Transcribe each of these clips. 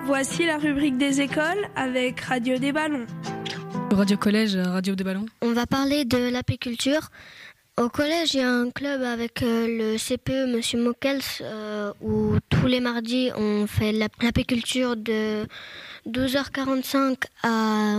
Voici la rubrique des écoles avec Radio des Ballons. Radio Collège, Radio des Ballons. On va parler de l'apiculture. Au collège, il y a un club avec le CPE, Monsieur Mockels, où tous les mardis, on fait l'apiculture de 12h45 à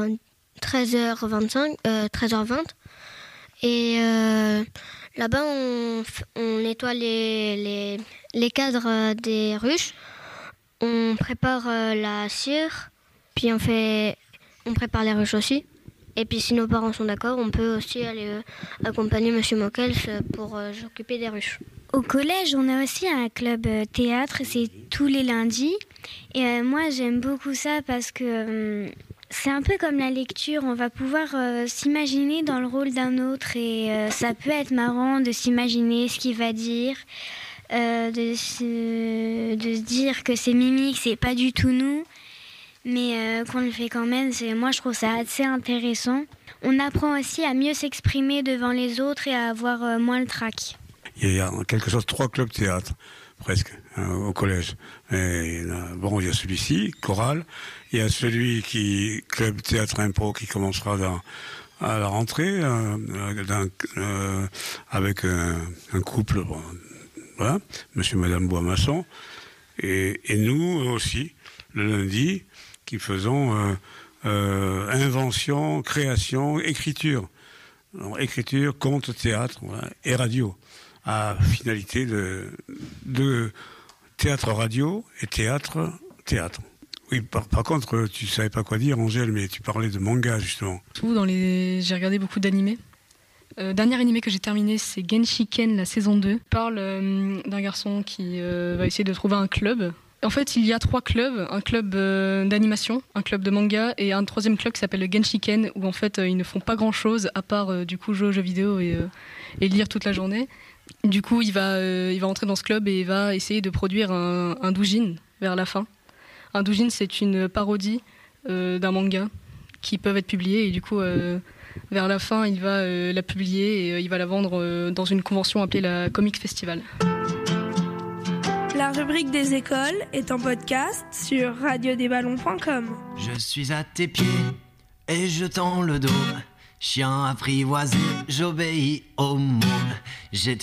13h20. Et là-bas, on nettoie les cadres des ruches. On prépare la cire, puis on prépare les ruches aussi. Et puis si nos parents sont d'accord, on peut aussi aller accompagner Monsieur Mockels pour s'occuper des ruches. Au collège, on a aussi un club théâtre, c'est tous les lundis. Et moi, j'aime beaucoup ça parce que c'est un peu comme la lecture. On va pouvoir s'imaginer dans le rôle d'un autre et ça peut être marrant de s'imaginer ce qu'il va dire, de se dire que c'est mimique, c'est pas du tout nous. Mais qu'on le fait quand même, moi je trouve ça assez intéressant. On apprend aussi à mieux s'exprimer devant les autres et à avoir moins le trac. Il y a en quelque sorte 3 clubs théâtre, presque, au collège. Et, il y a celui-ci, chorale. Il y a celui club théâtre impro, qui commencera à la rentrée, avec un couple, voilà, monsieur et madame Boismasson. Et nous aussi, le lundi, qui faisons invention, création, écriture. Alors, écriture, conte, théâtre, voilà, et radio, à finalité de théâtre radio et théâtre. Oui, par contre, tu savais pas quoi dire, Angèle, mais tu parlais de manga, justement. J'ai regardé beaucoup d'animés. Dernier animé que j'ai terminé, c'est Genshiken, la saison 2. Il parle d'un garçon qui va essayer de trouver un club. En fait, il y a 3 clubs, un club d'animation, un club de manga et un 3e club qui s'appelle le Genshiken, où en fait ils ne font pas grand-chose à part jouer aux jeux vidéo et lire toute la journée. Du coup, il va entrer dans ce club et il va essayer de produire un doujin vers la fin. Un doujin, c'est une parodie d'un manga qui peuvent être publiés et du coup, vers la fin, il va la publier et il va la vendre dans une convention appelée la Comic Festival. La rubrique des écoles est en podcast sur radiodesballons.com. Je suis à tes pieds et je tends le dos. Chien apprivoisé, j'obéis aux mots. J'étais